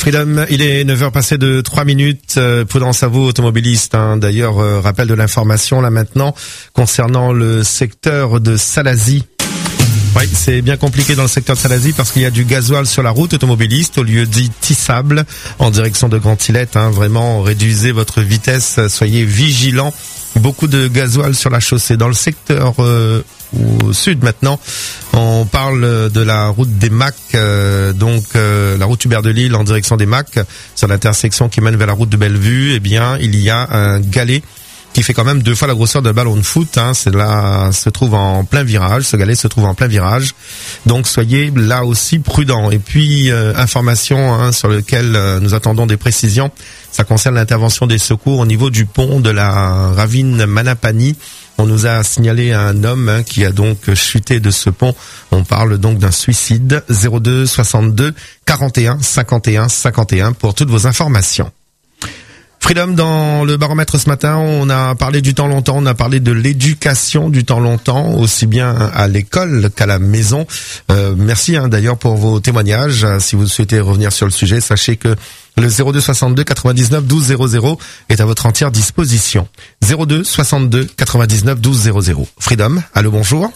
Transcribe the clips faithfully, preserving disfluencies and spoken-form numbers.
Freedom, il est neuf heures passées de trois minutes. Euh, prudence à vous, automobilistes. Hein. D'ailleurs, euh, rappel de l'information là maintenant concernant le secteur de Salazie. Oui, c'est bien compliqué dans le secteur de Salazie parce qu'il y a du gasoil sur la route automobiliste au lieu dit Tissable en direction de Grand-Îlette. Hein. Vraiment, réduisez votre vitesse, soyez vigilants. Beaucoup de gasoil sur la chaussée. Dans le secteur euh, au sud maintenant, on parle de la route des Macs, euh, donc euh, la route Hubert de Lille en direction des Macs, sur l'intersection qui mène vers la route de Bellevue. Eh bien, il y a un galet qui fait quand même deux fois la grosseur d'un ballon de foot. Hein. C'est là, se trouve en plein virage. Ce galet se trouve en plein virage. Donc soyez là aussi prudents. Et puis euh, information hein, sur lequel euh, nous attendons des précisions. Ça concerne l'intervention des secours au niveau du pont de la ravine Manapani. On nous a signalé un homme hein, qui a donc chuté de ce pont. On parle donc d'un suicide. zéro deux soixante-deux quarante et un cinquante et un cinquante et un pour toutes vos informations. Freedom, dans le baromètre ce matin, on a parlé du temps longtemps, on a parlé de l'éducation du temps longtemps, aussi bien à l'école qu'à la maison. Euh, merci hein, d'ailleurs pour vos témoignages. Si vous souhaitez revenir sur le sujet, sachez que le zéro deux soixante-deux quatre-vingt-dix-neuf douze zéro zéro est à votre entière disposition. zéro deux soixante-deux quatre-vingt-dix-neuf douze zéro zéro. Freedom, allô, bonjour.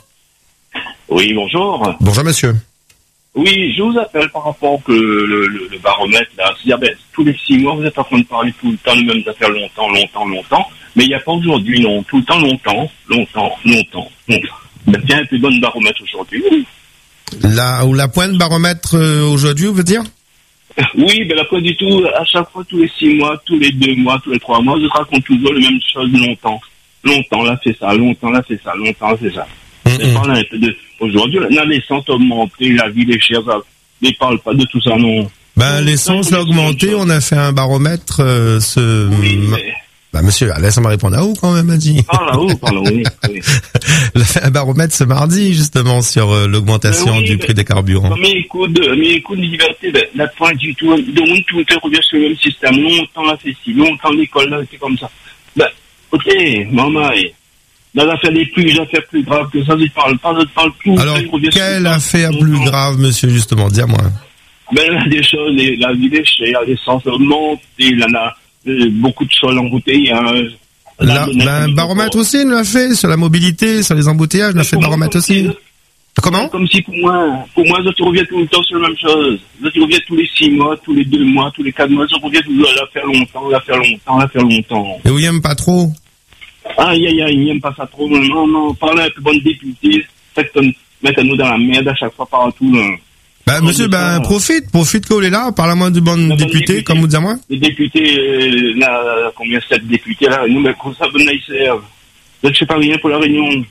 Oui, bonjour. Bonjour monsieur. Oui, je vous appelle par rapport que le, le, le baromètre, là. C'est-à-dire, ben, tous les six mois, vous êtes en train de parler tout le temps de mêmes affaires longtemps, longtemps, longtemps. Mais il n'y a pas aujourd'hui, non. Tout le temps, longtemps, longtemps, longtemps, longtemps. Ben, tiens, un peu bonne baromètre aujourd'hui. La, ou la pointe baromètre euh, aujourd'hui, vous veut dire? Oui, ben là, pas du tout. À chaque fois, tous les six mois, tous les deux mois, tous les trois mois, je raconte toujours les mêmes choses longtemps. Longtemps, là, c'est ça. Longtemps, là, c'est ça. Longtemps, là, c'est ça. Mm-hmm. Parle un peu de aujourd'hui, la l'essence a augmenté, la vie des chers, ne parle pas de tout ça, non. Ben, l'essence a augmenté, on a fait un baromètre, euh, ce... Oui, mais... Bah, monsieur, laissez-moi répondre à où, quand même, a dit. Par là où, par là où, oui. oui. On a fait un baromètre ce mardi, justement, sur euh, l'augmentation oui, du mais, prix des carburants. Mais écoute, mais écoute, liberté, ben, la pointe du tout, de monde, tout est revient sur le même système. Longtemps, là, c'est si, longtemps, l'école, là, c'est comme ça. Ben, ok, maman, et... Dans l'affaire des plus, l'affaire plus grave que ça, je ne parle pas, je parle tout. Alors, quelle affaire plus grave, monsieur, justement, dis-moi. Ben, là, des choses, les, la vie des chers, l'essence augmente, il y en a euh, beaucoup de choses embouteillage. Là, ben, baromètre aussi, il l'a fait, sur la mobilité, sur les embouteillages, il a fait baromètre aussi. Si, comment? Comme si pour moi, pour moi, je reviens tout le temps sur la même chose. Je reviens tous les six mois, tous les deux mois, tous les quatre mois, je reviens toujours à l'affaire longtemps, l'affaire longtemps, l'affaire longtemps. Et vous n'aimez pas trop? Aïe, aïe, aïe, il n'aime pas ça trop. Non, non, parlez un peu bonne députée. Mettez-nous dans la merde à chaque fois partout. Là. Bah, monsieur, ben, bah, profite, profite qu'on est là. Parle-moi du bon député, comme vous dites à moi. Les députés, euh, là, combien, sept députés, là, nous, mais comme ça, venez, ils servent. Je ne sais pas rien pour la réunion.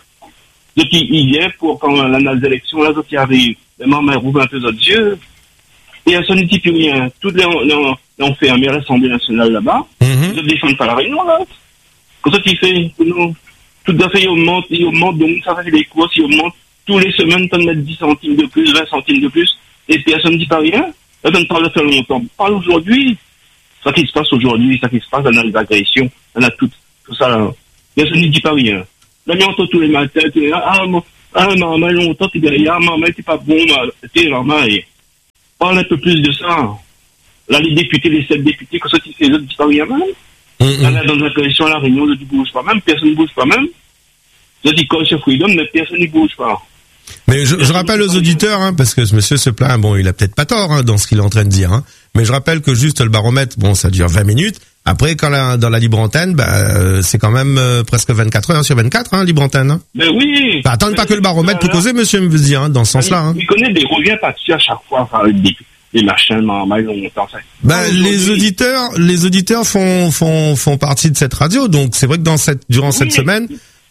Depuis hier, pour quand l'annonce d'élection, là, qui arrive. Les mamans, elles rouvrent un peu leurs yeux. Et elles ne disent plus rien. Toutes les, on, on fait un maire l'Assemblée nationale là-bas. Mm-hmm. Ils ne défendent pas la réunion, là. Comme ça, qu'il fait, nous, tout à fait, il augmente, il augmente, donc ça fait les courses, il augmente, tous les semaines, tu mettre dix centimes de plus, vingt centimes de plus, et personne ne dit pas rien. Là, tu ne parles pas longtemps. Parle aujourd'hui. Ça qui se passe aujourd'hui, ça qui se passe dans les agressions, on a tout, tout ça, là. Personne ne dit pas rien. Là, on entend tous les matins, tu es là, ah, ah, maman, longtemps, tu es derrière, ah, maman, t'es pas bon, tu es maman, et parle un peu plus de ça. Là, les députés, les sept députés, comme ça, tu fais, les autres, ne disent pas rien, même. Mm-hmm. Là, dans la commission, à la réunion, je dis bouge pas même, personne ne bouge pas même. Je dis quand c'est Freedom, mais personne ne bouge pas. Mais je, je rappelle aux auditeurs, hein, parce que ce monsieur se plaint, bon, il a peut-être pas tort hein, dans ce qu'il est en train de dire, hein, mais je rappelle que juste le baromètre, bon, ça dure vingt minutes. Après, quand la, dans la libre antenne, bah, euh, c'est quand même euh, presque vingt-quatre heures sur vingt-quatre, hein, libre antenne. Hein. Ben oui. Bah, attendez pas que le baromètre peut causer, monsieur, me dit, hein, dans ce sens-là. Hein. Il connaît des reviens partis à chaque fois, enfin, des les machins, mal longtemps. Ben, les auditeurs, les auditeurs font, font, font partie de cette radio. Donc, c'est vrai que dans cette, durant oui. cette semaine,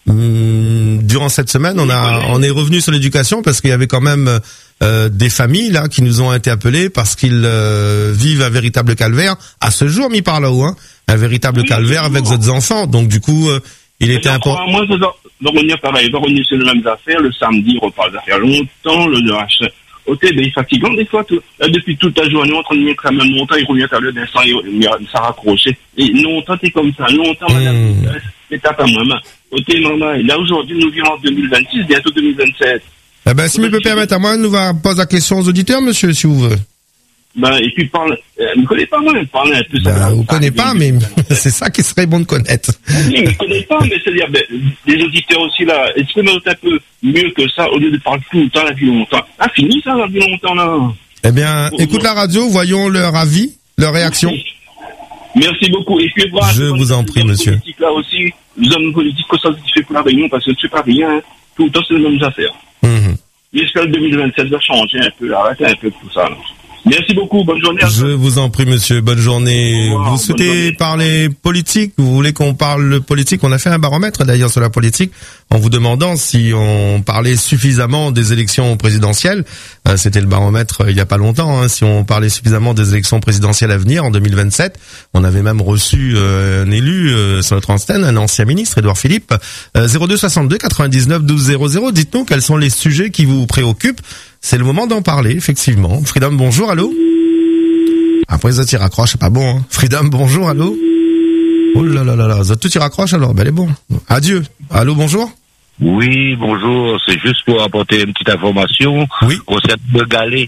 hum, durant cette semaine, on a, on est revenu sur l'éducation parce qu'il y avait quand même, euh, des familles, là, qui nous ont été appelées parce qu'ils, euh, vivent un véritable calvaire. À ce jour, mis par là-haut, hein. Un véritable oui, calvaire avec d'autres enfants. Donc, du coup, euh, il était important. Moi, je dois revenir pareil. Je dois revenir sur les mêmes affaires. Le samedi, on parle d'affaires longtemps. Le, le H. Ok, ben, il est fatigant des fois. Tout, là, depuis toute la journée, on est en train de mettre à même longtemps, il revient à l'heure d'instant, il, il, il s'est raccroché. Et longtemps, t'es comme ça. Longtemps, madame, mmh. c'est à ta maman. Ok, maman. Et là, aujourd'hui, nous vivons en deux mille vingt-six, bientôt deux mille vingt-sept. Eh ben, si vous me peut permettre à moi, nous va poser la question aux auditeurs, monsieur, si vous voulez. Ben, et puis, parle, elle ne me connaît pas, moi, elle parle un peu. Ben, vous ne connaissez pas, mais c'est ça qui serait bon de connaître. Oui, je ne connais pas, mais c'est-à-dire, ben, les auditeurs aussi, là, exprimez un peu mieux que ça, au lieu de parler tout le temps, la vie longtemps. Ah, fini, ça, la vie longtemps, là. Eh bien, oh, écoute oh. la radio, voyons leur avis, leur réaction. Merci beaucoup. Et puis, voilà, je vous en prie, monsieur. Politique, là aussi, les hommes politiques, que ça se fait pour la Réunion, parce que c'est pas rien, tout le temps, c'est les mêmes affaires. Mm-hmm. J'espère que deux mille vingt-sept va changer un peu, arrêtez un peu tout ça, là. Merci beaucoup, bonne journée. Je vous en prie, monsieur, bonne journée. Wow, vous souhaitez parler politique? Vous voulez qu'on parle politique? On a fait un baromètre d'ailleurs sur la politique en vous demandant si on parlait suffisamment des élections présidentielles. Euh, c'était le baromètre euh, il y a pas longtemps, hein, si on parlait suffisamment des élections présidentielles à venir en deux mille vingt-sept. On avait même reçu euh, un élu euh, sur notre antenne, un ancien ministre, Édouard Philippe. Euh, zéro deux soixante-deux quatre-vingt-dix-neuf douze zéro zéro. Dites-nous quels sont les sujets qui vous préoccupent. C'est le moment d'en parler, effectivement. Freedom, bonjour, allô? Après, ça, tu raccroches, c'est pas bon, hein. Freedom, bonjour, allô? Oh là là là là, ça, tu raccroches alors, ben, elle est bon. Adieu. Allô, bonjour? Oui, bonjour, c'est juste pour apporter une petite information. Oui. Concernant le galet.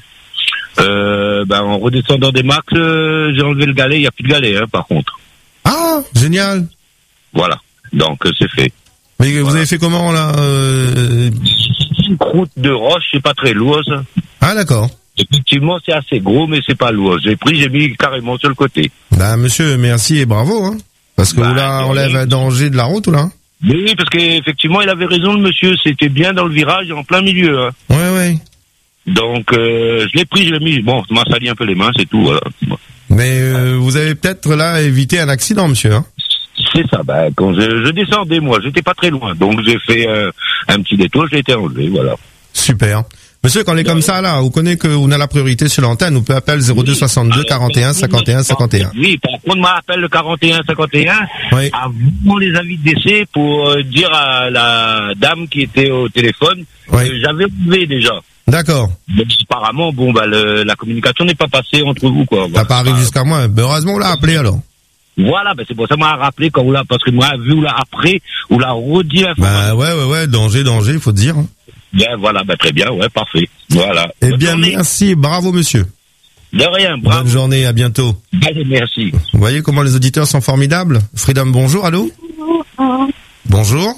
Euh, ben, en redescendant des marques, euh, j'ai enlevé le galet, il n'y a plus de galet, hein, par contre. Ah, génial. Voilà. Donc, euh, c'est fait. Mais vous voilà. avez fait comment, là, euh... Une croûte de roche, c'est pas très lourd, ça. Ah, d'accord. Effectivement, c'est assez gros, mais c'est pas lourd. J'ai pris, j'ai mis carrément sur le côté. Bah, monsieur, merci et bravo, hein. Parce que bah, là, on lève un danger de la route, ou là? Oui, parce qu'effectivement, il avait raison, le monsieur. C'était bien dans le virage, en plein milieu, hein. Ouais, ouais. Donc, euh, je l'ai pris, je l'ai mis. Bon, ça m'a sali un peu les mains, c'est tout, voilà. Mais, euh, vous avez peut-être, là, évité un accident, monsieur, hein? C'est ça, ben, quand je, je descendais, moi, j'étais pas très loin. Donc, j'ai fait euh, un petit détour, j'ai été enlevé, voilà. Super. Monsieur, quand on est comme ça, là, vous connaissez qu'on a la priorité sur l'antenne, on peut appeler zéro deux soixante-deux quarante et un cinquante et un cinquante et un. Oui, par contre, moi, appelle le quarante et un cinquante et un. Oui. Avant les avis de décès pour euh, dire à la dame qui était au téléphone oui. que j'avais enlevé déjà. D'accord. Mais apparemment, bon, bah, le, la communication n'est pas passée entre vous, quoi. Voilà. Ça pas arrivé jusqu'à moi. Ben, heureusement, on l'a appelé, alors. Voilà, ben c'est pour ça qu'on m'a rappelé quand on l'a, parce que moi, vu ou là après, on l'a redit. Bah ouais, ouais, ouais, danger, danger, il faut dire. Bien, voilà, ben très bien, ouais, parfait. Voilà. Eh Bonne bien, journée. Merci, bravo monsieur. De rien, bravo. Bonne journée, à bientôt. Allez, merci. Vous voyez comment les auditeurs sont formidables? Freedom, bonjour, allô? Bonjour. Bonjour.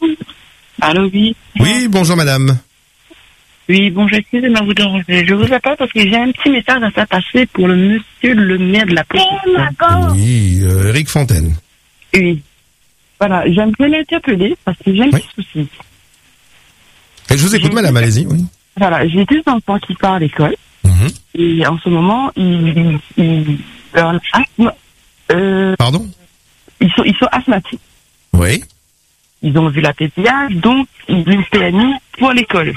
Allô, oui. Oui, bonjour madame. Oui, bonjour, excusez-moi vous déranger. Je vous appelle parce que j'ai un petit message à faire passer pour le monsieur le maire de la police. Oui, euh, Eric Fontaine. Oui. Voilà, j'aimerais l'interpeller parce que j'ai un oui. petit souci. Et je vous écoute, j'ai madame, allez-y, oui. Voilà, j'ai deux enfants qui partent à l'école. Mm-hmm. Et en ce moment, ils, ils, ils leur asthme, euh, Pardon? Ils sont, ils sont asthmatiques. Oui. Ils ont vu la P P H, donc ils ont une P M I pour l'école.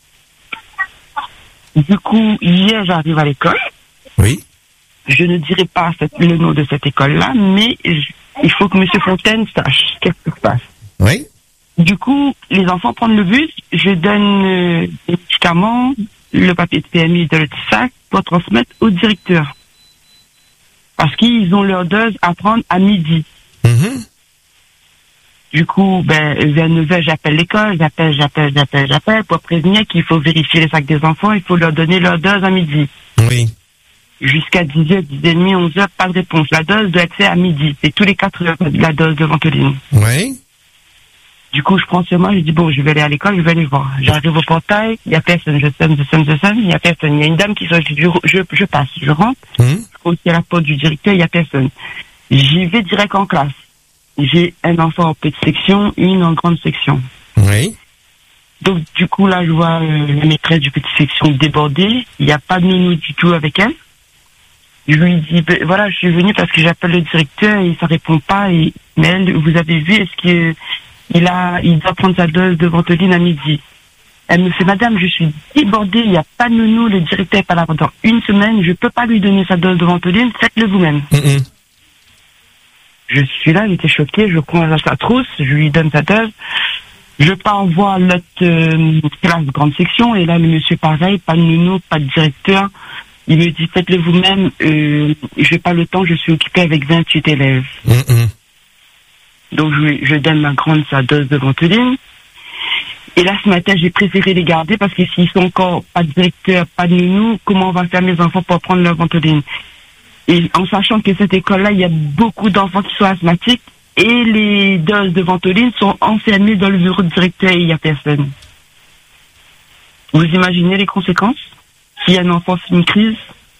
Du coup, hier, j'arrive à l'école. Oui. Je ne dirai pas cette, le nom de cette école-là, mais je, il faut que M. Fontaine sache qu'est-ce qui se passe. Oui. Du coup, les enfants prennent le bus, je donne euh, des médicaments, le papier de P M I dans le petit sac pour transmettre au directeur. Parce qu'ils ont leur dose à prendre à midi. Mm-hmm. Du coup, ben, vers neuf heures, j'appelle l'école, j'appelle, j'appelle, j'appelle, j'appelle pour prévenir qu'il faut vérifier les sacs des enfants, il faut leur donner leur dose à midi. Oui. Jusqu'à dix heures, dix heures trente, onze heures, pas de réponse. La dose doit être faite à midi. C'est tous les quatre heures la dose de ventoline. Oui. Du coup, je prends sur moi, je dis, bon, je vais aller à l'école, je vais aller voir. J'arrive au portail, il n'y a personne, je sonne, je sonne, je sonne, il n'y a personne. Il y a une dame qui sonne, je, je, je passe, je rentre, mmh. je crois qu'il y a la porte du directeur, il n'y a personne. J'y vais direct en classe. J'ai un enfant en petite section, une en grande section. Oui. Donc, du coup, là, je vois euh, la maîtresse du petite section débordée. Il n'y a pas de nounou du tout avec elle. Je lui dis, ben, voilà, je suis venue parce que j'appelle le directeur et ça répond pas. Et, mais elle, vous avez vu, est-ce que il a, il doit prendre sa dose de ventoline à midi? Elle me fait, madame, je suis débordée, il n'y a pas de nounou, le directeur n'est pas là pendant une semaine, je peux pas lui donner sa dose de ventoline, faites-le vous-même. Mm-mm. Je suis là, j'étais choquée, je prends sa trousse, je lui donne sa dose. Je pars voir l'autre euh, classe grande section, et là, le monsieur pareil, pas de nounou, pas de directeur. Il me dit, faites-le vous-même, euh, j'ai pas le temps, je suis occupée avec vingt-huit élèves. Mm-mm. Donc, je, je donne ma grande sa dose de ventoline. Et là, ce matin, j'ai préféré les garder parce que s'ils sont encore pas de directeur, pas de nounou, comment on va faire mes enfants pour prendre leur ventoline? Et en sachant que cette école-là, il y a beaucoup d'enfants qui sont asthmatiques et les doses de ventoline sont enfermées dans le bureau de directeur et il n'y a personne. Vous imaginez les conséquences? Si un enfant fait une crise,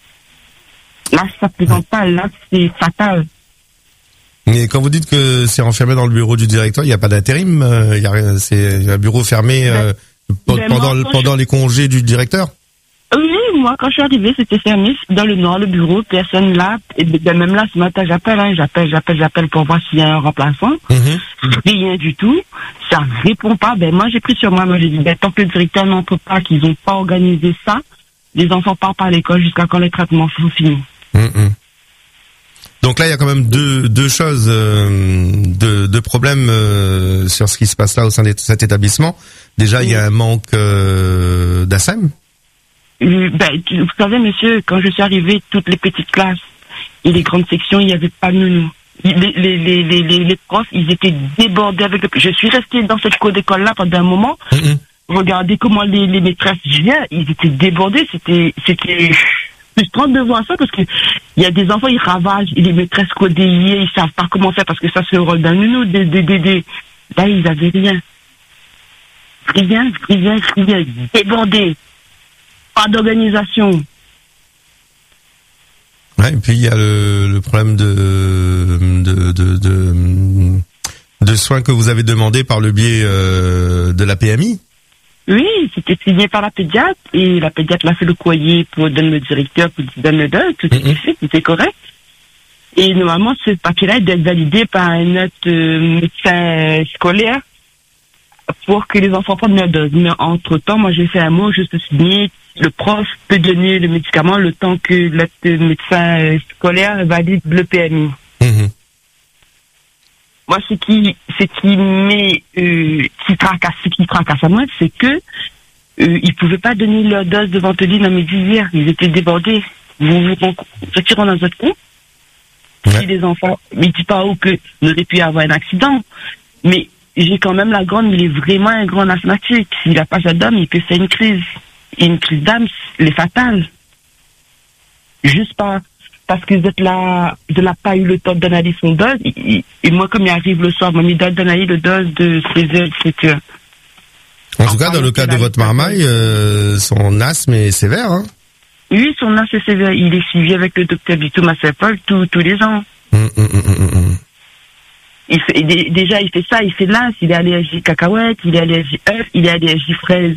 là, ça ne présente pas, là, c'est fatal. Mais quand vous dites que c'est enfermé dans le bureau du directeur, il n'y a pas d'intérim, euh, il y a rien, c'est un bureau fermé euh, ben, ben pendant moi, pendant je... les congés du directeur. Oui, moi quand je suis arrivée, c'était fermé dans le noir, le bureau, personne là. Et ben, même là, ce matin, j'appelle, hein, j'appelle, j'appelle, j'appelle pour voir s'il y a un remplaçant. Mm-hmm. Rien du tout, ça répond pas. Ben moi, j'ai pris sur moi, moi j'ai dit, ben tant que le directeur n'entre pas, qu'ils n'ont pas organisé ça, les enfants partent pas à l'école jusqu'à quand les traitements sont finis. Mm-hmm. Donc là, il y a quand même deux deux choses, euh, deux, deux problèmes euh, sur ce qui se passe là au sein de cet établissement. Déjà, oui. Il y a un manque euh, d'A S E M. Euh, ben, vous savez, monsieur, quand je suis arrivée, toutes les petites classes et les grandes sections, il n'y avait pas de nounou. Les, les, les, les, les, les profs, ils étaient débordés avec le... Je suis restée dans cette cour d'école-là pendant un moment. Mm-hmm. Regardez comment les, les maîtresses viennent, ils étaient débordés. C'était... c'était... frustrant de voir ça parce que il y a des enfants, ils ravagent, et les maîtresses codéiées, ils savent pas comment faire parce que ça c'est le rôle d'un nounou, des, des, des, des. Là, ils avaient rien. Rien, rien, rien. Débordés. Pas d'organisation. Ouais, et puis il y a le, le problème de, de, de, de, de soins que vous avez demandé par le biais euh, de la P M I. Oui, c'était signé par la pédiatre et la pédiatre l'a fait le courrier pour donner le directeur, pour donner le deuil, tout était fait, tout est correct. Et normalement, ce papier-là doit être validé par un autre euh, médecin scolaire pour que les enfants prennent leur dose. Mais entre-temps, moi j'ai fait un mot, juste signé, le prof peut donner le médicament le temps que l'autre médecin scolaire valide le P M I. Mmh. Moi, ce qui, ce qui met, euh, qui tracasse, ce qui tracasse à moi, c'est que euh, ils pouvaient pas donner leur dose de ventoline à midi hier. Ils étaient débordés. Vous vous retirez dans votre compte. Ouais. Si les enfants, mais dis pas où que n'aurait pu y avoir un accident. Mais j'ai quand même la grande, il est vraiment un grand asthmatique. S'il a pas sa dame, il peut faire une crise. Et une crise d'âme, elle est fatale. Juste pas. Parce que vous êtes là, vous n'avez pas eu le temps d'analyser son dose. Et, et moi, comme il arrive le soir, moi, il donne d'analyser le dose de seize heures, dix-sept heures. En tout cas, dans le cas de votre marmaille, euh, son asthme est sévère, hein? Oui, son asthme est sévère. Il est suivi avec le docteur Bitoum à Saint-Paul tous, tous les ans. Hum, hum, hum, hum, hum. Il fait, déjà, il fait ça, il fait l'as, il est allergique cacahuètes, il est allergique œufs, il est allergique fraises.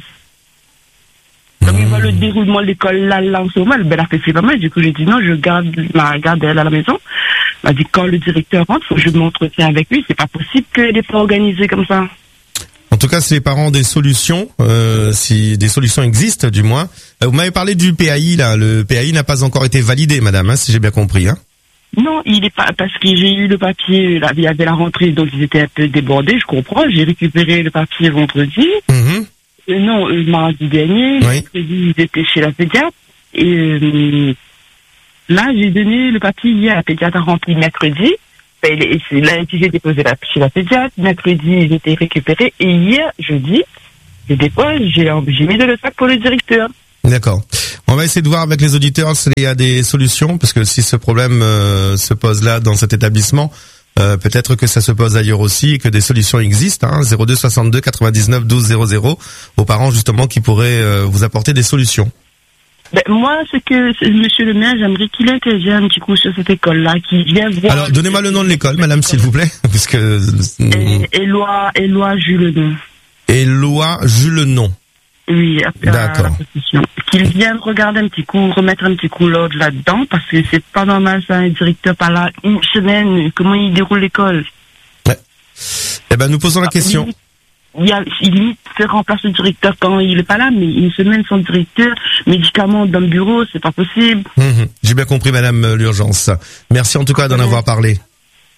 Comme il voit le déroulement de l'école là, là, en ce moment, ben, elle a fait c'est pas mal. Du coup, j'ai dit non, je garde, ma garde elle à la maison. Elle m'a dit quand le directeur rentre, faut que je m'entretiens avec lui. C'est pas possible qu'elle n'est pas organisée comme ça. En tout cas, si les parents ont des solutions, euh, si des solutions existent, du moins. Euh, vous m'avez parlé du P A I, là. Le P A I n'a pas encore été validé, madame, hein, si j'ai bien compris, hein. Non, il est pas, parce que j'ai eu le papier, là, il y avait la rentrée, donc ils étaient un peu débordés, je comprends. J'ai récupéré le papier vendredi. Mm-hmm. Euh, non, euh, mardi dernier, oui. Mercredi, ils étaient chez la pédiatre. Et euh, là, j'ai donné le papier hier. La pédiatre a rempli mercredi. Ben, lundi, j'ai déposé la, chez la pédiatre. Mercredi, j'ai été récupéré. Et hier, jeudi, je dépose, j'ai, j'ai mis dans le sac pour le directeur. D'accord. On va essayer de voir avec les auditeurs s'il y a des solutions, parce que si ce problème euh, se pose là, dans cet établissement, Euh, peut-être que ça se pose ailleurs aussi et que des solutions existent, hein, zéro deux soixante-deux quatre-vingt-dix-neuf douze zéro zéro, aux parents justement qui pourraient euh, vous apporter des solutions. Ben, moi, c'est que c'est, monsieur le maire, j'aimerais qu'il intervienne un petit coup sur cette école-là, qu'il vienne voir... Alors, donnez-moi le nom de l'école, madame, s'il vous plaît, parce que... Éloi, Éloi Julenon. Éloi Julenon. Oui, à, d'accord. À qu'il vienne regarder un petit coup, remettre un petit coup l'ordre là-dedans, parce que c'est pas normal, ça, un directeur par là, une semaine, comment il déroule l'école. Ouais. Eh ben, nous posons la question. Il y a, il limite faire remplacer le directeur quand il est pas là, mais une semaine sans directeur, médicaments dans le bureau, c'est pas possible. Mmh, j'ai bien compris, madame l'urgence. Merci en tout cas d'en ouais. avoir parlé.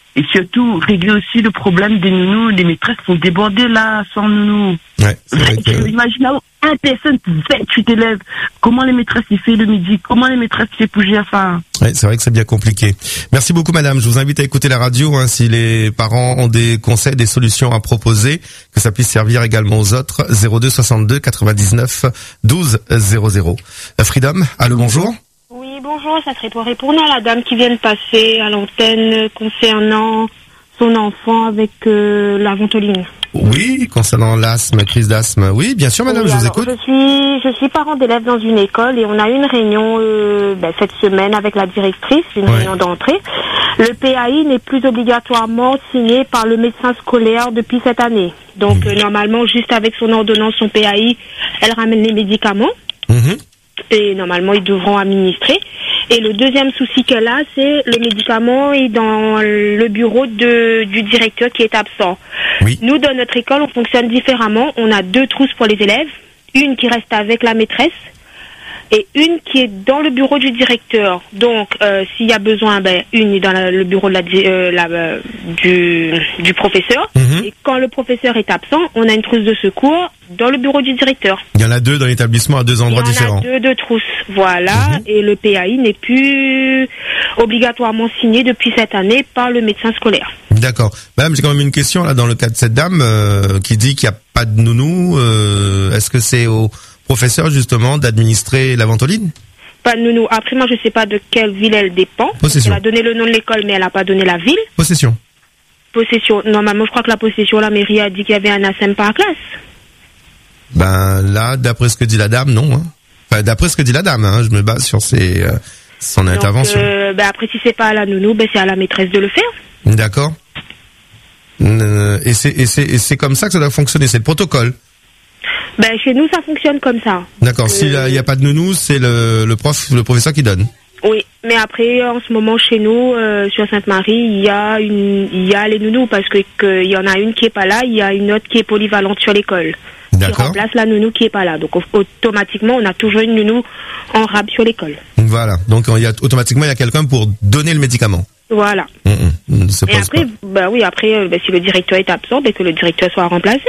Et surtout, régler aussi le problème des nounous. Les maîtresses sont débordées là, sans nounous. Ouais, c'est vrai que... Imagine là, un personne pour vingt-huit élèves. Comment les maîtresses y fait le midi? Comment les maîtresses y fait bouger à ça? Ouais, c'est vrai que c'est bien compliqué. Merci beaucoup, madame. Je vous invite à écouter la radio, hein, si les parents ont des conseils, des solutions à proposer, que ça puisse servir également aux autres. zéro deux soixante-deux quatre-vingt-dix-neuf douze zéro zéro. Freedom, allô, bonjour. Oui, bonjour, ça serait pour répondre à la dame qui vient de passer à l'antenne concernant son enfant avec euh, la ventoline. Oui, concernant l'asthme, crise d'asthme. Oui, bien sûr, madame, oui, je vous alors, écoute. Je suis, je suis parent d'élèves dans une école et on a eu une réunion euh, ben, cette semaine avec la directrice, une ouais. réunion d'entrée. Le P A I n'est plus obligatoirement signé par le médecin scolaire depuis cette année. Donc, mmh. euh, normalement, juste avec son ordonnance, son P A I, elle ramène les médicaments. Mmh. Et normalement, ils devront administrer. Et le deuxième souci qu'elle a, c'est le médicament est dans le bureau de, du directeur qui est absent. Oui. Nous, dans notre école, on fonctionne différemment. On a deux trousses pour les élèves. Une qui reste avec la maîtresse et une qui est dans le bureau du directeur. Donc, euh, s'il y a besoin, ben, une est dans la, le bureau de la, euh, la, euh, du, du professeur. Mmh. Et quand le professeur est absent, on a une trousse de secours dans le bureau du directeur. Il y en a deux dans l'établissement à deux endroits différents. Il y en a deux de trousses, voilà. Mmh. Et le P A I n'est plus obligatoirement signé depuis cette année par le médecin scolaire. D'accord. Madame, j'ai quand même une question là dans le cas de cette dame euh, qui dit qu'il n'y a pas de nounou. Euh, est-ce que c'est au professeur justement d'administrer la ventoline? Pas de nounou. Après, moi, je ne sais pas de quelle ville elle dépend. Possession. Elle a donné le nom de l'école, mais elle n'a pas donné la ville. Possession. Possession. Normalement, je crois que la possession, la mairie a dit qu'il y avait un A S M par classe. Ben là, d'après ce que dit la dame, non. Hein. Enfin, d'après ce que dit la dame, hein, je me base sur ses, euh, son Donc, intervention. Euh, ben après, si c'est pas à la nounou, ben c'est à la maîtresse de le faire. D'accord. Euh, et c'est et c'est et c'est comme ça que ça doit fonctionner. C'est le protocole. Ben chez nous, ça fonctionne comme ça. D'accord. Euh... S'il n'y a pas de nounou, c'est le le prof, le professeur qui donne. Oui, mais après, en ce moment, chez nous, euh, sur Sainte-Marie, il y a une, il y a les nounous parce que qu'il y en a une qui est pas là, il y a une autre qui est polyvalente sur l'école. D'accord. Qui remplace la nounou qui est pas là. Donc automatiquement, on a toujours une nounou en rab sur l'école. Voilà. Donc il y a automatiquement il y a quelqu'un pour donner le médicament. Voilà. Mmh, mmh, et après, pas. bah oui, après, euh, bah, si le directeur est absent, bah, que le directeur soit remplacé.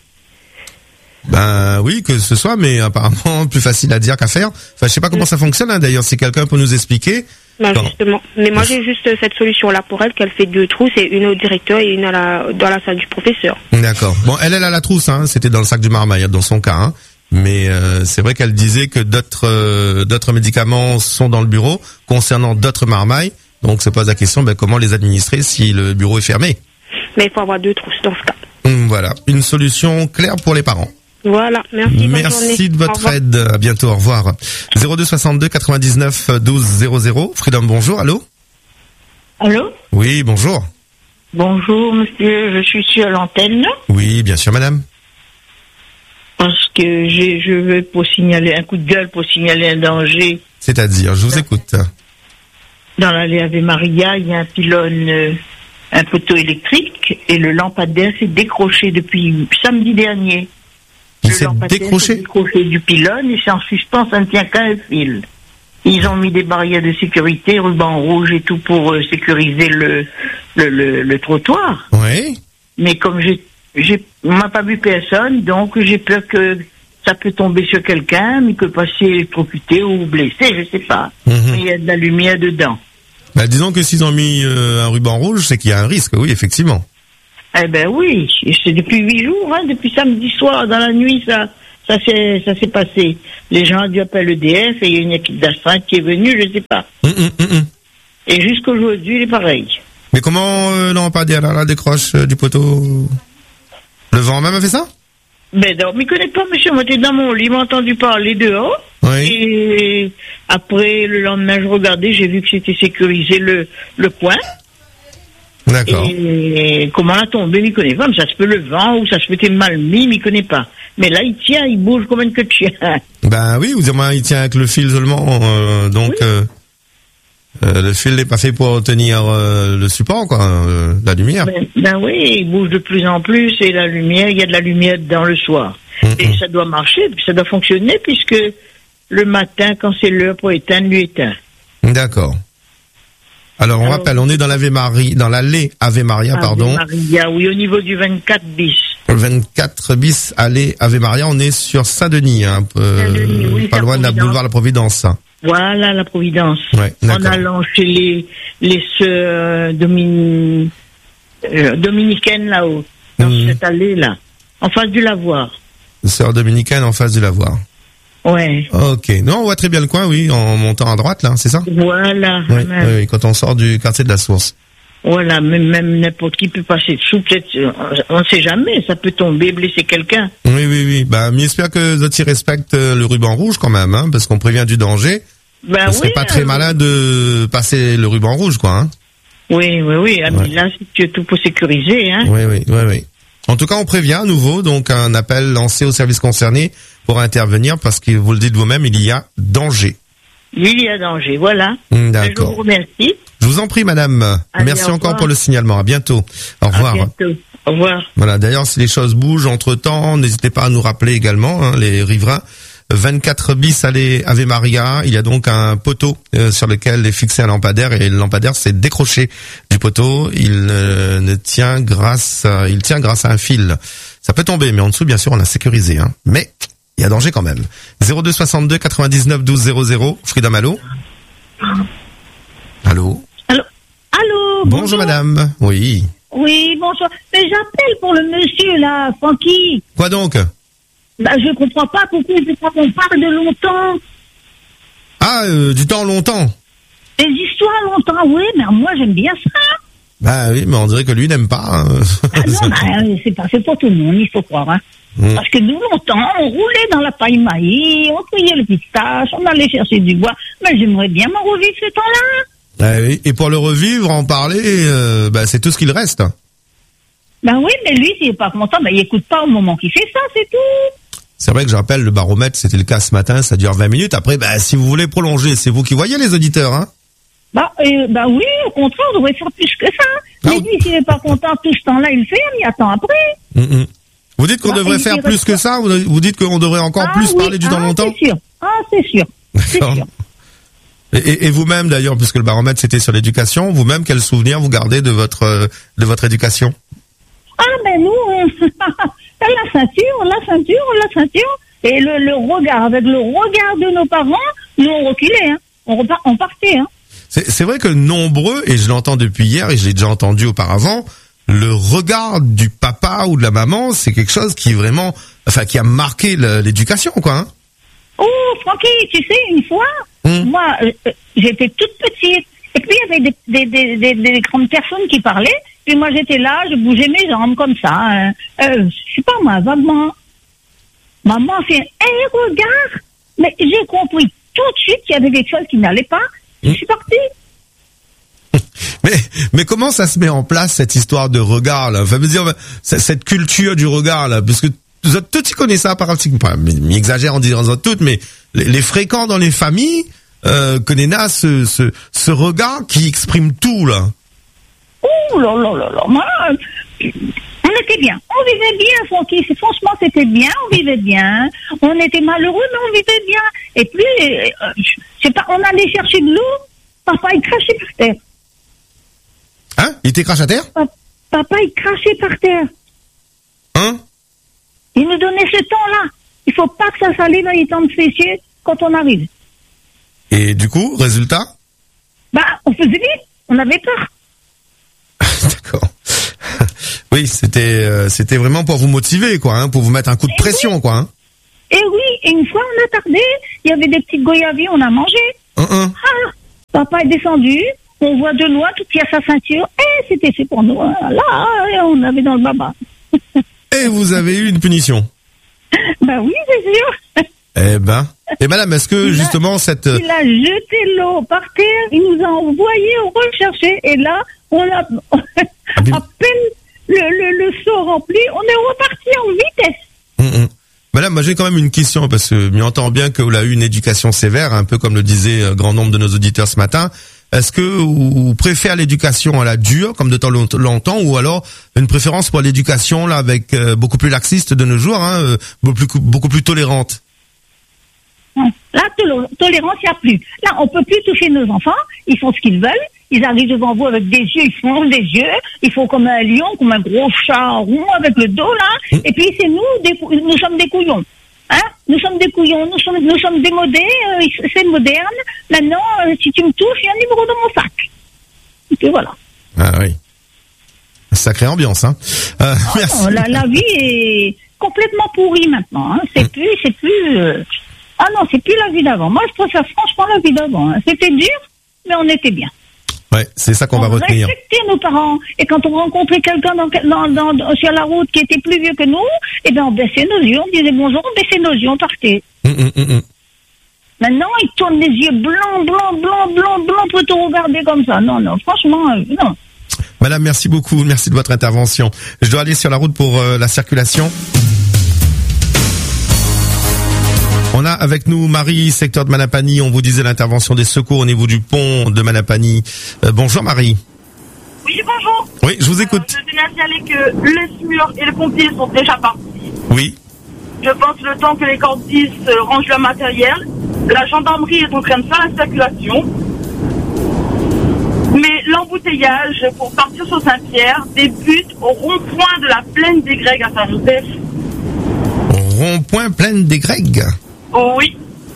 Ben oui, que ce soit, mais apparemment plus facile à dire qu'à faire. Enfin, je sais pas comment mmh. ça fonctionne. Hein, d'ailleurs, si quelqu'un peut nous expliquer. Ben justement. Mais moi, j'ai juste cette solution-là pour elle, qu'elle fait deux trousses, et une au directeur et une à la, dans la salle du professeur. D'accord. Bon, elle, elle a la trousse. Hein, c'était dans le sac du marmaille, dans son cas. Hein. Mais euh, c'est vrai qu'elle disait que d'autres euh, d'autres médicaments sont dans le bureau concernant d'autres marmailles. Donc, se pose la question, ben, comment les administrer si le bureau est fermé? Mais il faut avoir deux trousses dans ce cas. Hum, voilà. Une solution claire pour les parents. Voilà, merci. Merci de votre aide. À bientôt, au revoir. zéro deux soixante-deux quatre-vingt-dix-neuf douze zéro zéro. Freedom, bonjour, allô? Allô? Oui, bonjour. Bonjour, monsieur, je suis sur l'antenne. Oui, bien sûr, madame. Parce que j'ai, je veux pour signaler un coup de gueule, pour signaler un danger. C'est-à-dire, je vous écoute. Dans l'allée Ave Maria, il y a un pylône, euh, un poteau électrique, et le lampadaire s'est décroché depuis samedi dernier. Il s'est décroché? décroché du pylône et c'est en suspens, ça ne tient qu'à un fil. Ils ont mis des barrières de sécurité, ruban rouge et tout pour euh, sécuriser le, le, le, le trottoir. Oui. Mais comme j'ai, j'ai, on m'a pas vu personne, donc j'ai peur que ça peut tomber sur quelqu'un, mais que passer électrocuté ou blessé, je sais pas. Mm-hmm. Mais il y a de la lumière dedans. Bah, disons que s'ils ont mis euh, un ruban rouge, c'est qu'il y a un risque, oui, effectivement. Eh ben oui, et c'est depuis huit jours, hein, depuis samedi soir, dans la nuit, ça, ça s'est, ça s'est passé. Les gens ont dû appeler l'E D F et il y a une équipe d'astreinte qui est venue, je sais pas. Mmh, mmh, mmh. Et jusqu'aujourd'hui, il est pareil. Mais comment euh, le lampadaire là, là décroche euh, du poteau? Le vent même a fait ça? Ben non, mais il connaît pas, monsieur. Moi, j'étais dans mon lit, il m'a entendu parler dehors. Oui. Et après, le lendemain, je regardais, j'ai vu que c'était sécurisé le, le coin. D'accord. Et comment la tombée, il connaît pas. Mais ça se peut le vent ou ça se peut être mal mis, mais il connaît pas. Mais là, il tient, il bouge comme une queue de chien. Ben oui, vous dites, il tient avec le fil seulement, euh, donc oui. euh, euh, le fil n'est pas fait pour tenir euh, le support, quoi, euh, la lumière. Ben, ben oui, il bouge de plus en plus et la lumière, il y a de la lumière dans le soir. Mm-hmm. Et ça doit marcher, puis ça doit fonctionner puisque le matin, quand c'est l'heure pour éteindre, lui éteint. D'accord. Alors, on Alors, rappelle, on est dans l'Ave Maria, dans l'allée Ave Maria, Ave pardon. Maria, oui, au niveau du vingt-quatre bis. Le vingt-quatre bis, allée Ave Maria, on est sur Saint-Denis, hein, euh, Saint-Denis, oui, pas loin de la boulevard La Providence. Voilà, la Providence. Ouais, en allant chez les, les sœurs domini, euh, dominicaines là-haut, dans mmh. cette allée-là, en face du lavoir. Sœurs dominicaines en face du lavoir. Ouais. Ok. Non, on voit très bien le coin, oui, en montant à droite, là, c'est ça? Voilà. Oui, oui, oui, quand on sort du quartier de la Source. Voilà, même, même n'importe qui peut passer dessous, peut-être, on ne sait jamais, ça peut tomber, blesser quelqu'un. Oui, oui, oui. Bah, mais j'espère que Zoti respecte le ruban rouge quand même, hein, parce qu'on prévient du danger. Ben Ce serait oui, pas très euh... malin de passer le ruban rouge, quoi, hein. Oui, oui, oui. Ah, ouais. Là, c'est tout pour sécuriser, hein. Oui, oui, oui, oui. En tout cas, on prévient à nouveau, donc un appel lancé aux services concernés pour intervenir parce que vous le dites vous-même, il y a danger. Il y a danger, voilà. D'accord. Je vous remercie. Je vous en prie, madame. Allez, merci encore pour le signalement. À bientôt. Au revoir. À bientôt. Au revoir. Voilà. D'ailleurs, si les choses bougent entre-temps, n'hésitez pas à nous rappeler également, hein, les riverains. vingt-quatre bis allée Ave Maria. Il y a donc un poteau euh, sur lequel est fixé un lampadaire et le lampadaire s'est décroché du poteau. Il euh, ne tient grâce, à, il tient grâce à un fil. Ça peut tomber, mais en dessous, bien sûr, on l'a sécurisé. Hein. Mais il y a danger quand même. zéro deux soixante-deux quatre-vingt-dix-neuf douze zéro zéro. Frida Malo. Allô. Allô. Allô. Bonjour, bonjour madame. Oui. Oui, bonjour. Mais j'appelle pour le monsieur là, Francky. Quoi donc? Bah, je comprends pas pourquoi on parle de longtemps. Ah, euh, du temps longtemps. Des histoires longtemps, oui, mais moi j'aime bien ça. Bah oui, mais on dirait que lui n'aime pas. Hein. Ah non, bah, c'est pas, c'est pour tout le monde, il faut croire. Hein. Mmh. Parce que nous, longtemps, on roulait dans la paille maïs, on cueillait le pistache, on allait chercher du bois. Mais j'aimerais bien m'en revivre ce temps-là. Ah oui. Et pour le revivre, en parler, euh, bah, c'est tout ce qu'il reste. Ben oui, mais lui, s'il n'est pas content, ben il écoute pas au moment qu'il fait ça, c'est tout. C'est vrai que je rappelle, le baromètre, c'était le cas ce matin, ça dure vingt minutes. Après, bah, si vous voulez prolonger, c'est vous qui voyez les auditeurs, hein. Bah, euh, bah oui, au contraire, on devrait faire plus que ça. Mais lui, s'il n'est pas content tout ce temps-là, il le fait, il attend après. Mm-mm. Vous dites qu'on bah, devrait faire plus que ça? Vous dites qu'on devrait encore ah, plus oui. parler du ah, temps longtemps? C'est sûr. Ah, c'est sûr. C'est sûr. Et, et vous-même, d'ailleurs, puisque le baromètre c'était sur l'éducation, vous-même, quel souvenir vous gardez de votre de votre éducation? Ah ben nous, on... la ceinture, la ceinture, la ceinture, et le, le regard, avec le regard de nos parents, nous on reculait, hein. On, repart, on partait, hein. C'est, c'est vrai que nombreux, et je l'entends depuis hier, et je l'ai déjà entendu auparavant, le regard du papa ou de la maman, c'est quelque chose qui vraiment, enfin, qui a marqué le, l'éducation, quoi. Hein. Oh, Francky, tu sais, une fois, hum. moi, euh, j'étais toute petite, et puis il y avait des, des, des, des, des grandes personnes qui parlaient, puis moi j'étais là, je bougeais mes jambes comme ça, hein. euh, je sais pas moi, vaguement. Maman fait, hé, hey, regarde, mais j'ai compris tout de suite qu'il y avait quelque chose qui n'allait pas. Je suis partie. Mais, mais comment ça se met en place, cette histoire de regard, là? Enfin, veux dire, cette culture du regard, là, parce que vous êtes tous qui connaissez ça par exemple, m'exagère en disant toutes, mais les, les fréquents dans les familles, euh, connaissent ce, ce, ce regard qui exprime tout, là. Ouh là là là là, moi, on était bien, on vivait bien, Francky, franchement c'était bien, on vivait bien, on était malheureux, mais on vivait bien. Et puis, euh, je sais pas, on allait chercher de l'eau, papa il crachait par terre. Hein? Il était craché à terre? Pa- papa il crachait par terre. Hein? Il nous donnait ce temps-là. Il faut pas que ça s'allume dans les temps de fessiers quand on arrive. Et du coup, résultat? Bah, on faisait vite, on avait peur. D'accord. Oui, c'était euh, c'était vraiment pour vous motiver, quoi, hein, pour vous mettre un coup de et pression, oui. quoi. Hein. Et oui, et une fois on a tardé, il y avait des petites goyaviers, on a mangé. Uh-uh. Ah, papa est descendu, on voit de loin tout qui a sa ceinture, et c'était fait pour nous. Hein. Là, on avait dans le baba. Et vous avez eu une punition? Ben oui, c'est sûr. Eh ben. Et madame, est-ce que il justement a, cette... Il a jeté l'eau par terre, il nous a envoyé rechercher, et là, on a à peine le, le, le seau rempli, on est reparti en vitesse. Mmh, mmh. Madame, moi j'ai quand même une question, parce que m'y entend bien que vous avez eu une éducation sévère, un peu comme le disait un grand nombre de nos auditeurs ce matin. Est-ce que vous préférez l'éducation à la dure, comme de temps longtemps, ou alors une préférence pour l'éducation là avec euh, beaucoup plus laxiste de nos jours, hein, euh, beaucoup plus, beaucoup plus tolérante? Là, tolérance, il n'y a plus. Là, on peut plus toucher nos enfants, ils font ce qu'ils veulent, ils arrivent devant vous avec des yeux, ils font des yeux, ils font comme un lion, comme un gros chat rond avec le dos là, et puis c'est nous, des, nous sommes des couillons. Hein, nous sommes des couillons, nous sommes, nous sommes démodés, euh, c'est moderne. Maintenant, euh, si tu me touches, il y a un numéro dans mon sac. Et puis voilà. Ah oui. Sacrée ambiance, hein. Euh, oh, merci. Non, la, la vie est complètement pourrie maintenant. Hein. C'est mmh. plus, c'est plus. Euh... Ah non, c'est plus la vie d'avant. Moi, je préfère franchement la vie d'avant. Hein. C'était dur, mais on était bien. Ouais, c'est ça qu'on on va retenir. Respecter nos parents. Et quand on rencontrait quelqu'un dans, dans, dans, sur la route qui était plus vieux que nous, eh ben on baissait nos yeux, on disait bonjour, on baissait nos yeux, on partait. Mmh, mmh, mmh. Maintenant, ils tournent les yeux blancs, blancs, blancs, blancs, blancs pour te regarder comme ça. Non, non, franchement, euh, non. Madame, merci beaucoup, merci de votre intervention. Je dois aller sur la route pour euh, la circulation. On a avec nous Marie, secteur de Manapani. On vous disait l'intervention des secours au niveau du pont de Manapani. Euh, bonjour Marie. Oui, bonjour. Oui, je vous écoute. Euh, je tenais à signaler que les S M U R et les pompiers sont déjà partis. Oui. Je pense le temps que les cordistes euh, rangent leur matériel. La gendarmerie est en train de faire la circulation. Mais l'embouteillage pour partir sur Saint-Pierre débute au rond-point de la plaine des Grègues à Saint-Joseph. Rond-point plaine des Grègues? Oh oui.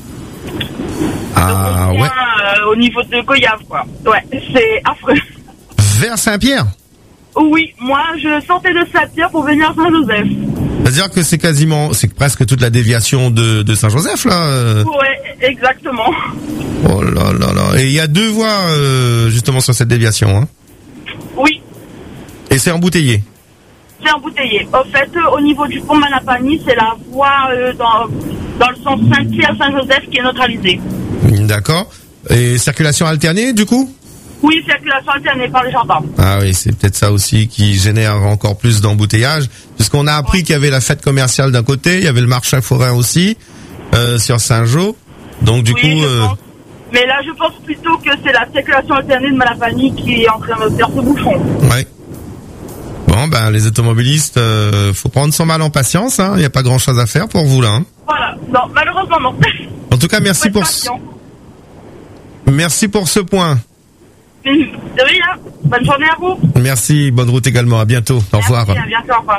Ah ouais. Euh, au niveau de Goyave, quoi. Ouais, c'est affreux. Vers Saint-Pierre? Oui, moi je sortais de Saint-Pierre pour venir à Saint-Joseph. C'est-à-dire que c'est quasiment, c'est presque toute la déviation de, de Saint-Joseph, là. Ouais, exactement. Oh là là là. Et il y a deux voies, euh, justement, sur cette déviation, hein. Oui. Et c'est embouteillé? C'est embouteillé. Au fait, euh, au niveau du pont Manapani, c'est la voie euh, dans, dans le sens Saint-Pierre-Saint-Joseph qui est neutralisée. D'accord. Et circulation alternée, du coup? Oui, circulation alternée par les gendarmes. Ah oui, c'est peut-être ça aussi qui génère encore plus d'embouteillage, puisqu'on a appris ouais. qu'il y avait la fête commerciale d'un côté, il y avait le marché forain aussi, euh, sur Saint-Jean. Donc du oui, coup... Euh... Mais là, je pense plutôt que c'est la circulation alternée de Manapani qui est en train de faire ce bouchon. Ouais. Bon, ben les automobilistes, euh, faut prendre son mal en patience, hein. Il n'y a pas grand-chose à faire pour vous là. Hein. Voilà. Non, malheureusement non. En tout cas, merci pour ce... merci pour ce point. De rien. Bonne journée à vous. Merci, bonne route également. À bientôt. Au Merci, revoir. À bientôt. Au revoir.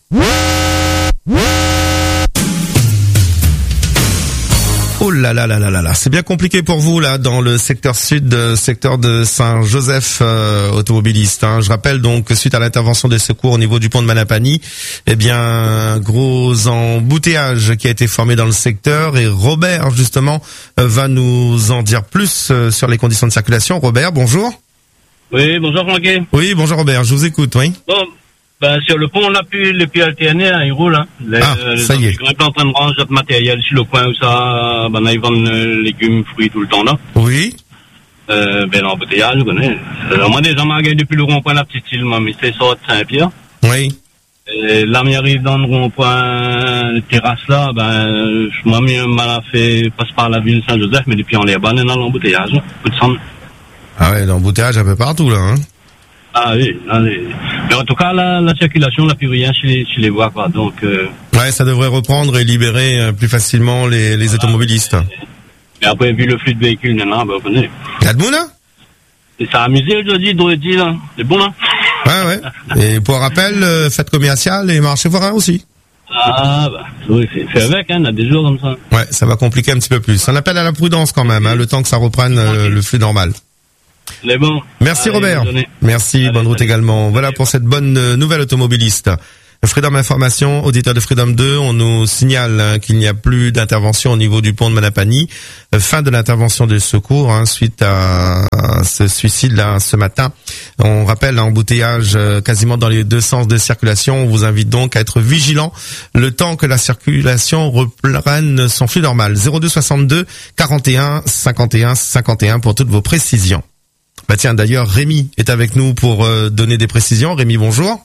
Oh là là là là là là, c'est bien compliqué pour vous là dans le secteur sud, euh, secteur de Saint-Joseph euh, automobiliste. Hein. Je rappelle donc que suite à l'intervention des secours au niveau du pont de Manapani, eh bien un gros embouteillage qui a été formé dans le secteur et Robert justement euh, va nous en dire plus euh, sur les conditions de circulation. Robert, bonjour. Oui, bonjour Francky. Oui, bonjour Robert, je vous écoute, oui. Bon. Ben, sur le pont, on a pu les pieds alternés, hein, ils roulent, hein. Les, ah, les ça y est. On est en train de ranger notre matériel sur le coin où ça, ben, là, ils vendent euh, légumes, fruits tout le temps, là. Oui. Euh, ben, l'embouteillage, je connais. Euh, moi, déjà, j'ai depuis le rond-point, la petite île, moi, mais c'est ça de Saint-Pierre. Oui. Et là, m'arrive dans le rond-point, terrasse, là, ben, moi, mieux, m'a fait, passe par la ville de Saint-Joseph, mais depuis, on les banne dans l'embouteillage, là. Coup de sang. Ah ouais, l'embouteillage un peu partout, là, hein. Ah oui, allez. Mais en tout cas, la, la circulation n'a plus rien chez les, chez les voies, quoi. Donc, euh... ouais, ça devrait reprendre et libérer euh, plus facilement les, les voilà. automobilistes. Et après, vu le flux de véhicules, maintenant, ben, vous connaissez. Il y a de bon, là? Et ça a amusé aujourd'hui, Dorothy, là. C'est bon, là? Ouais, ouais. Et pour rappel, euh, fête commerciale et marché forain aussi. Ah, bah, oui, c'est fait avec, hein, on a des jours comme ça. Ouais, ça va compliquer un petit peu plus. On appelle à la prudence quand même, hein, le temps que ça reprenne euh, le flux normal. Les bons. Merci Allez, Robert. Merci, Allez, bonne route salut. Également. Voilà pour cette bonne euh, nouvelle automobiliste. Freedom Information, auditeur de Freedom deux, on nous signale hein, qu'il n'y a plus d'intervention au niveau du pont de Manapani. Euh, fin de l'intervention de secours hein, suite à, à ce suicide là ce matin. On rappelle l'embouteillage euh, quasiment dans les deux sens de circulation. On vous invite donc à être vigilant le temps que la circulation reprenne son flux normal. zéro deux soixante-deux quarante et un cinquante et un cinquante et un pour toutes vos précisions. Bah tiens, d'ailleurs, Rémi est avec nous pour euh, donner des précisions. Rémi, bonjour.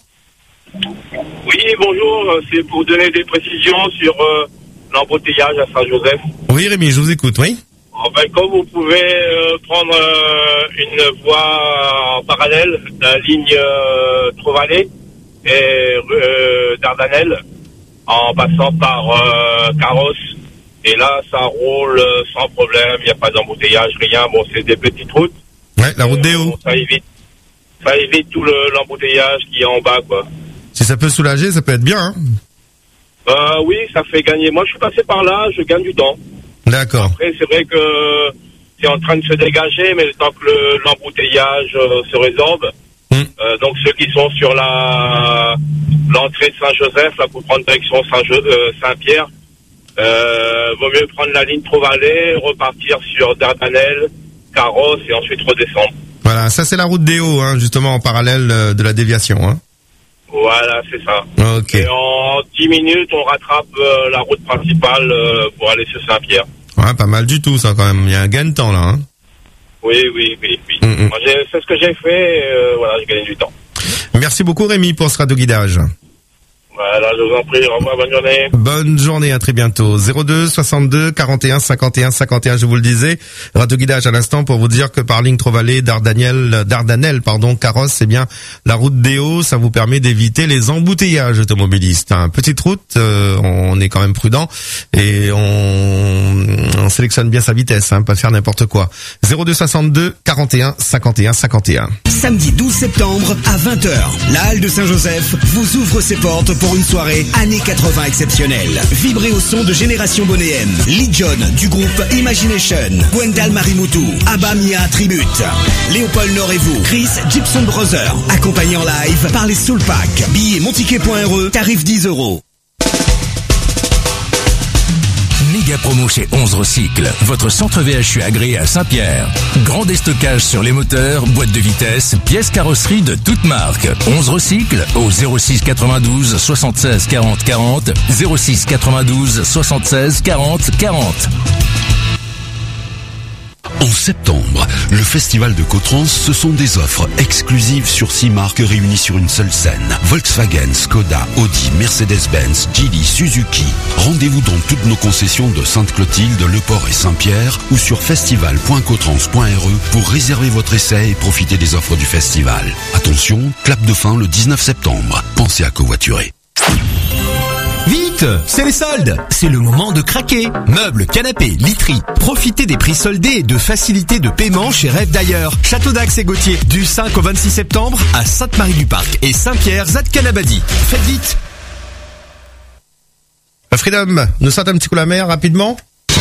Oui, bonjour. C'est pour donner des précisions sur euh, l'embouteillage à Saint-Joseph. Oui, Rémi, je vous écoute, oui. En fait, comme vous pouvez euh, prendre euh, une voie en parallèle, la ligne euh, Trop-Vallée et euh, Dardanelles, en passant par euh, Carrosse. Et là, ça roule sans problème, il n'y a pas d'embouteillage, rien. Bon, c'est des petites routes. Ouais, la route des Hauts. Ça évite, ça évite tout le, l'embouteillage qui est en bas, quoi. Si ça peut soulager, ça peut être bien, hein. Euh, oui, ça fait gagner. Moi, je suis passé par là, je gagne du temps. D'accord. Après, c'est vrai que c'est en train de se dégager, mais le temps que le, l'embouteillage euh, se résorbe, mmh. euh, donc ceux qui sont sur la l'entrée de Saint-Joseph, là, pour prendre direction Saint euh, Saint-Pierre, euh, vaut mieux prendre la ligne Trop-Vallée, repartir sur Dardanelles, Carrosse et ensuite redescendre. Voilà, ça c'est la route des Hauts, hein, justement en parallèle de la déviation, hein. Voilà, c'est ça. Ok. Et en dix minutes, on rattrape euh, la route principale euh, pour aller sur Saint-Pierre. Ouais, pas mal du tout, ça, quand même. Il y a un gain de temps, là, hein. Oui, oui, oui, oui. Mm-hmm. Moi, j'ai, c'est ce que j'ai fait, euh, voilà, j'ai gagné du temps. Merci beaucoup, Rémi, pour ce radio-guidage. Voilà, je vous en prie, au revoir, bonne journée. Bonne journée, à très bientôt. zéro deux soixante-deux quarante et un cinquante et un cinquante et un, je vous le disais. Radio guidage à l'instant pour vous dire que par ligne Trop-Vallée, Dardanelles, Dardanelles, pardon, Carrosse, c'est bien la route des Hauts. Ça vous permet d'éviter les embouteillages automobilistes. Hein. Petite route, euh, on est quand même prudent et on, on sélectionne bien sa vitesse, hein, pas faire n'importe quoi. zéro deux soixante-deux quarante et un cinquante et un cinquante et un. Samedi douze septembre à vingt heures, la Halle de Saint-Joseph vous ouvre ses portes pour une soirée années quatre-vingts exceptionnelle. Vibrez au son de Génération Bonnet-M, Lee John du groupe Imagination, Gwendal Marimutu, Abba Mia Tribute, Léopold Nord et vous, Chris Gibson Brother, accompagné en live par les Soul Pack. Billets montiquet point r e, tarif dix euros. Méga promo chez onze Recycle, votre centre V H U agréé à Saint-Pierre. Grand déstockage sur les moteurs, boîtes de vitesse, pièces carrosserie de toutes marques. onze Recycle au zéro six quatre-vingt-douze soixante-seize quarante quarante, zéro six quatre-vingt-douze soixante-seize quarante quarante. En septembre, le Festival de Cotrans, ce sont des offres exclusives sur six marques réunies sur une seule scène. Volkswagen, Skoda, Audi, Mercedes-Benz, Geely, Suzuki. Rendez-vous dans toutes nos concessions de Sainte-Clotilde, Le Port et Saint-Pierre ou sur festival point cotrans point r e pour réserver votre essai et profiter des offres du festival. Attention, clap de fin le dix-neuf septembre. Pensez à covoiturer. Vite, c'est les soldes. C'est le moment de craquer. Meubles, canapés, literie. Profitez des prix soldés et de facilités de paiement chez Rêve d'ailleurs. Château d'Axe et Gauthier, du cinq au vingt-six septembre à Sainte-Marie-du-Parc et Saint-Pierre, Zad-Canabadi. Faites vite. Freedom, nous sortons un petit coup la mer rapidement.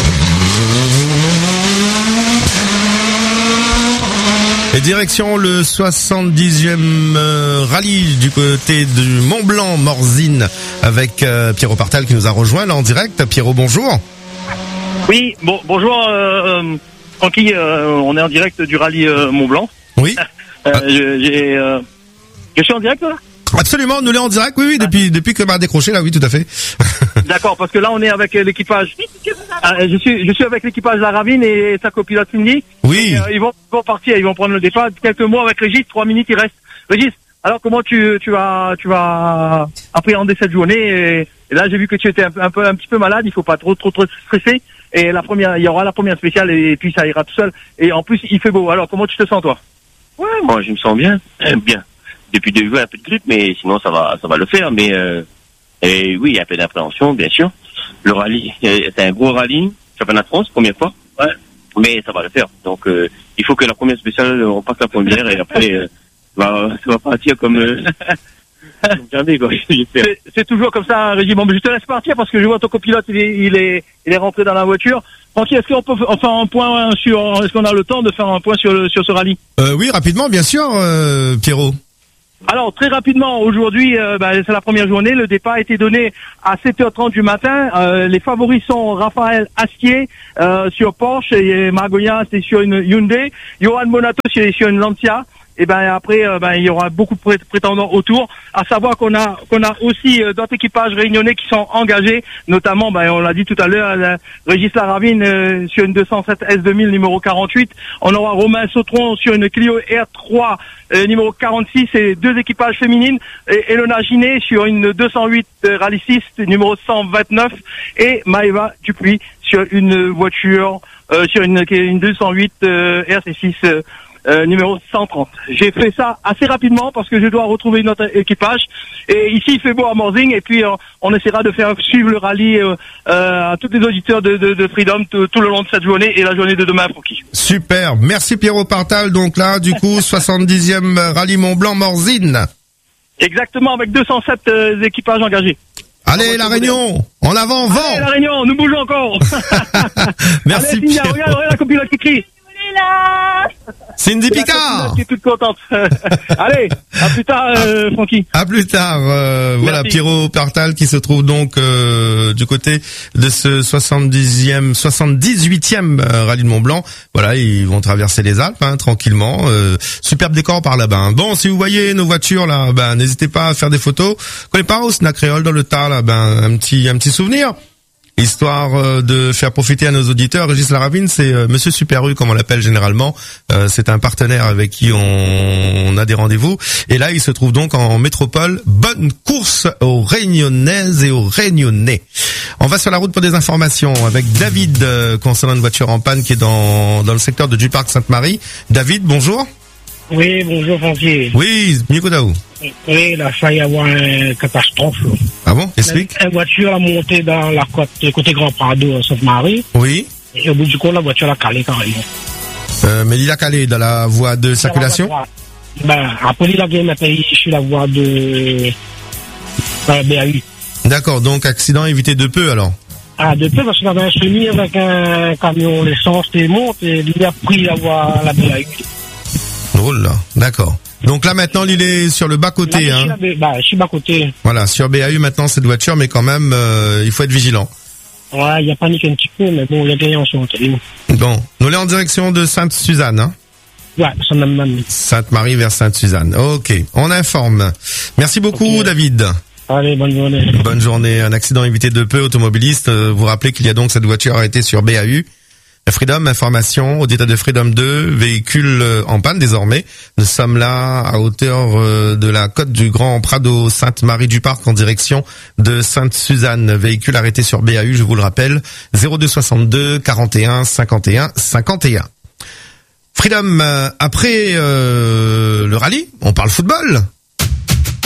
Et direction le soixante-dixième euh, rallye du côté du Mont-Blanc, Morzine, avec euh, Pierrot Partal qui nous a rejoint là en direct. Pierrot, bonjour. Oui, bon, bonjour euh, Francky, euh, on est en direct du rallye euh, Mont-Blanc. Oui. euh, je, j'ai, euh, je suis en direct là ? Absolument, nous l'est en direct, oui, oui, depuis depuis que m'a décroché là, oui, tout à fait. D'accord, parce que là on est avec l'équipage. Euh, je suis je suis avec l'équipage La Ravine et sa copilote Cindy. Oui. Et, euh, ils vont, vont partir, ils vont prendre le départ. Quelques mots avec Régis, trois minutes il reste. Régis, alors comment tu tu vas tu vas appréhender cette journée et, et là j'ai vu que tu étais un, un peu un petit peu malade. Il faut pas trop trop trop stresser. Et la première, il y aura la première spéciale et puis ça ira tout seul. Et en plus il fait beau. Alors comment tu te sens toi ? Ouais, moi je me sens bien, bien. Depuis le début un peu de grippe, mais sinon ça va ça va le faire. Mais euh, et oui, il y a un peu d'appréhension, bien sûr. Le rallye, c'est un gros rallye, championnat de France, première fois. Ouais. Mais ça va le faire. Donc euh, il faut que la première spéciale, on passe la première et après euh, va, ça va partir comme euh, regardez quoi. C'est, c'est toujours comme ça, Régis. Bon, mais je te laisse partir parce que je vois ton copilote, il est il est il est rentré dans la voiture. Francky, est-ce qu'on peut faire un point sur, est-ce qu'on a le temps de faire un point sur le, sur ce rallye? Euh, oui, rapidement, bien sûr, euh, Pierrot. Alors, très rapidement, aujourd'hui, euh, bah, c'est la première journée. Le départ a été donné à sept heures trente du matin. Euh, les favoris sont Raphaël Astier euh, sur Porsche et Margoya, c'est sur une Hyundai. Johan Monato, c'est sur une Lancia. Et ben après, euh, ben il y aura beaucoup de prétendants autour. À savoir qu'on a qu'on a aussi euh, d'autres équipages réunionnais qui sont engagés, notamment, ben on l'a dit tout à l'heure, la, Régis Laravine euh, sur une deux cent sept S deux mille numéro quarante-huit. On aura Romain Sautron sur une Clio R trois euh, numéro quarante-six et deux équipages féminines. Et Elona Ginet sur une deux cent huit euh, Rallye six numéro cent vingt-neuf et Maëva Dupuis sur une voiture euh, sur une une deux cent huit euh, R C six. Euh, euh, numéro cent trente. J'ai fait ça assez rapidement parce que je dois retrouver notre équipage. Et ici, il fait beau à Morzing, et puis euh, on essaiera de faire suivre le rallye euh, euh, à tous les auditeurs de, de, de Freedom tout, tout le long de cette journée et la journée de demain, Francky. Super, merci Pierrot Partal. Donc là, du coup, soixante-dixième rallye Mont-Blanc-Morzine. Exactement, avec deux cent sept euh, équipages engagés. Allez, La Réunion, en avant, vent. Allez, La Réunion, nous bougeons encore. Merci Allez, Cynthia, Pierrot. regarde, regarde la copilote qui crie. Cindy Picard. Je suis toute contente. Allez, à plus tard, euh, Francky. À plus tard. Euh, voilà, Pierrot Partal qui se trouve donc euh, du côté de ce soixante-dixième, soixante-dix-huitième euh, rallye de Mont-Blanc. Voilà, ils vont traverser les Alpes hein, tranquillement. Euh, superbe décor par là-bas. Hein. Bon, si vous voyez nos voitures là, ben n'hésitez pas à faire des photos. Connais pas au snack créole dans le tas là, ben un petit un petit souvenir. Histoire euh, de faire profiter à nos auditeurs. Régis Laravine, c'est euh, Monsieur Super U, comme on l'appelle généralement. Euh, c'est un partenaire avec qui on, on a des rendez-vous. Et là, il se trouve donc en métropole. Bonne course aux Réunionnaises et aux Réunionnais. On va sur la route pour des informations avec David euh, concernant une voiture en panne qui est dans dans le secteur de Duparc Sainte-Marie. David, bonjour. Oui, bonjour Francky. Oui, Mikodaou. Oui, là, ça y avoir une catastrophe. Là. Ah bon? Explique. Une voiture a monté dans la côte, côté Grand Prado, Sainte-Marie. Oui. Et au bout du compte, la voiture a calé carrément. Euh, mais il a calé dans la voie de circulation? Ben, après, il a gagné sur la voie de euh, B A U. D'accord, donc accident évité de peu alors? Ah, de peu, parce qu'il avait un semi avec un camion, l'essence, et monte, et il a pris la voie, la B A U. Drôle là, d'accord. Donc là maintenant il est sur le bas côté. Là, hein. Je suis, bah, je suis bas côté. Voilà, sur B A U maintenant cette voiture, mais quand même euh, il faut être vigilant. Ouais, il a paniqué un petit peu, mais bon, les gagnants sont tenus. Bon, nous sommes en direction de Sainte-Suzanne. Hein. Ouais, c'est même même. Sainte-Marie vers Sainte-Suzanne. Ok, on informe. Merci beaucoup okay. David. Allez, bonne journée. Bonne journée. Un accident évité de peu, automobiliste. Vous rappelez qu'il y a donc cette voiture arrêtée sur B A U. Freedom, information, auditeur de Freedom deux, véhicule en panne désormais. Nous sommes là à hauteur de la côte du Grand Prado Sainte-Marie-du-Parc en direction de Sainte-Suzanne. Véhicule arrêté sur B A U, je vous le rappelle, zéro deux soixante-deux quarante et un cinquante et un cinquante et un. Freedom, après euh, le rallye, on parle football.